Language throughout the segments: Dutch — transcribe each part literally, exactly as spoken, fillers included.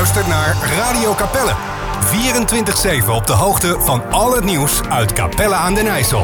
luistert naar Radio Capelle. vierentwintig zeven op de hoogte van al het nieuws uit Capelle aan den IJssel.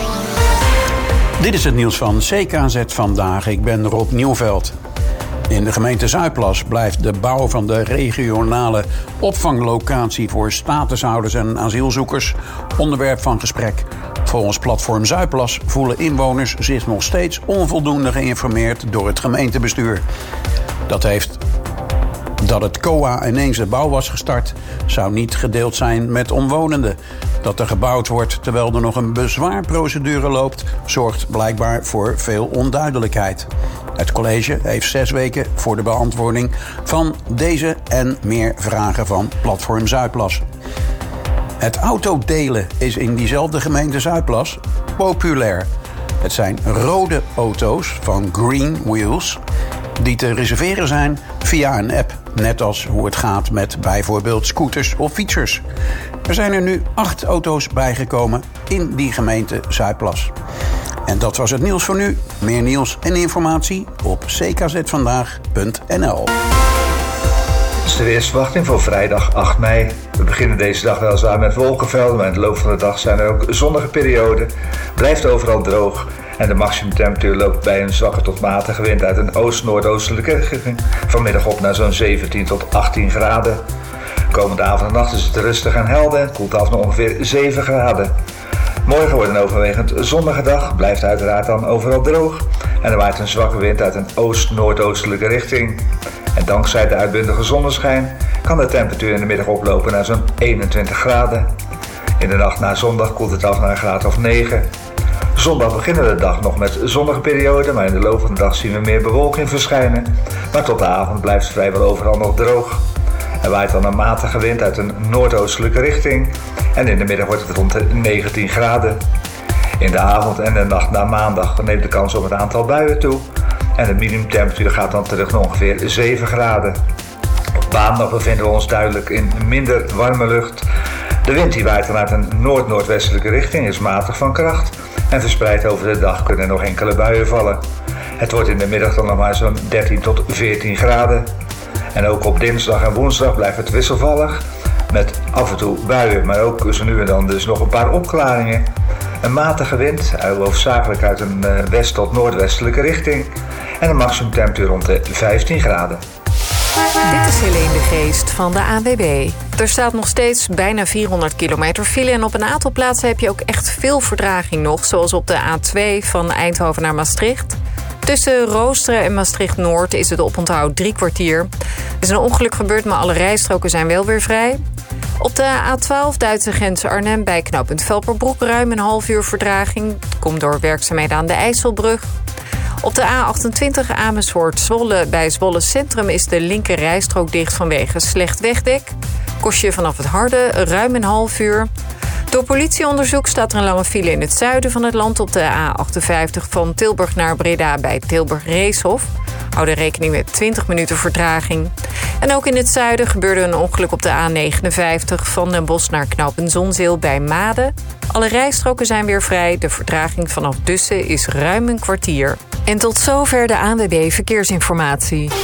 Dit is het nieuws van C K Z vandaag. Ik ben Rob Nieuwveld. In de gemeente Zuidplas blijft de bouw van de regionale opvanglocatie voor statushouders en asielzoekers onderwerp van gesprek. Volgens Platform Zuidplas voelen inwoners zich nog steeds onvoldoende geïnformeerd door het gemeentebestuur. Dat heeft dat het C O A ineens de bouw was gestart, zou niet gedeeld zijn met omwonenden. Dat er gebouwd wordt terwijl er nog een bezwaarprocedure loopt, zorgt blijkbaar voor veel onduidelijkheid. Het college heeft zes weken voor de beantwoording van deze en meer vragen van Platform Zuidplas. Het autodelen is in diezelfde gemeente Zuidplas populair. Het zijn rode auto's van Green Wheels die te reserveren zijn via een app. Net als hoe het gaat met bijvoorbeeld scooters of fietsers. Er zijn er nu acht auto's bijgekomen in die gemeente Zuidplas. En dat was het nieuws voor nu. Meer nieuws en informatie op c k z vandaag punt n l. Dit is de weersverwachting voor vrijdag acht mei. We beginnen deze dag weliswaar met wolkenvelden, maar in de loop van de dag zijn er ook zonnige perioden. Blijft overal droog. En de maximumtemperatuur loopt bij een zwakke tot matige wind uit een oost-noordoostelijke richting vanmiddag op naar zo'n zeventien tot achttien graden. Komende avond en nacht is het rustig en helder en koelt af naar ongeveer zeven graden. Morgen wordt een overwegend zonnige dag, blijft uiteraard dan overal droog. En er waait een zwakke wind uit een oost-noordoostelijke richting. En dankzij de uitbundige zonneschijn kan de temperatuur in de middag oplopen naar zo'n eenentwintig graden. In de nacht na zondag koelt het af naar een graad of negen. Zondag beginnen we de dag nog met zonnige perioden, maar in de loop van de dag zien we meer bewolking verschijnen. Maar tot de avond blijft het vrijwel overal nog droog. Er waait dan een matige wind uit een noordoostelijke richting en in de middag wordt het rond de negentien graden. In de avond en de nacht na maandag neemt de kans op het aantal buien toe en de minimumtemperatuur gaat dan terug naar ongeveer zeven graden. Op maandag bevinden we ons duidelijk in minder warme lucht. De wind die waait dan uit een noord-noordwestelijke richting is matig van kracht. En verspreid over de dag kunnen nog enkele buien vallen. Het wordt in de middag dan nog maar zo'n dertien tot veertien graden. En ook op dinsdag en woensdag blijft het wisselvallig. Met af en toe buien, maar ook zo nu en dan dus nog een paar opklaringen. Een matige wind, hoofdzakelijk uit een west- tot noordwestelijke richting. En een maximumtemperatuur rond de vijftien graden. Dit is Helene de Geest van de A N W B. Er staat nog steeds bijna vierhonderd kilometer file en op een aantal plaatsen heb je ook echt veel vertraging nog, zoals op de A twee van Eindhoven naar Maastricht. Tussen Roosteren en Maastricht-Noord is het oponthoud drie kwartier. Er is een ongeluk gebeurd, maar alle rijstroken zijn wel weer vrij. Op de A twaalf Duitse grens Arnhem bij knooppunt Velperbroek ruim een half uur vertraging. Komt door werkzaamheden aan de IJsselbrug. Op de A achtentwintig Amersfoort-Zwolle bij Zwolle Centrum is de linker rijstrook dicht vanwege slecht wegdek. Kost je vanaf het Harde ruim een half uur. Door politieonderzoek staat er een lange file in het zuiden van het land op de A achtenvijftig van Tilburg naar Breda bij Tilburg-Reeshof. Hou er rekening met twintig minuten vertraging. En ook in het zuiden gebeurde een ongeluk op de A negenenvijftig van Den Bosch naar knooppunt Zonzeel bij Maden. Alle rijstroken zijn weer vrij. De vertraging vanaf Dussen is ruim een kwartier. En tot zover de A N W B Verkeersinformatie.